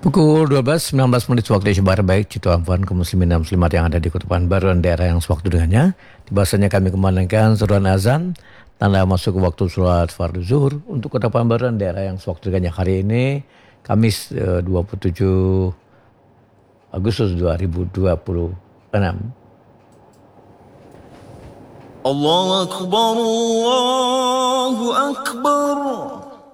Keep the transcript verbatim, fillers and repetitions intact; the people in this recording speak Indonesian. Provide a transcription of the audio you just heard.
Pukul dua belas sembilan belas menit waktu Indonesia Barat, baik Cito Ampuan kaum muslimin dan muslimat yang ada di Kota Pekanbaru dan daerah yang sewaktu dengannya. Dibahasanya kami kembalikan seruan azan tanda masuk ke waktu sholat fardu zuhur untuk Kota Pekanbaru dan daerah yang sewaktu dengannya. Hari ini Kamis eh, dua puluh tujuh Agustus dua ribu dua puluh enam. Allahu Akbar, Allahu Akbar.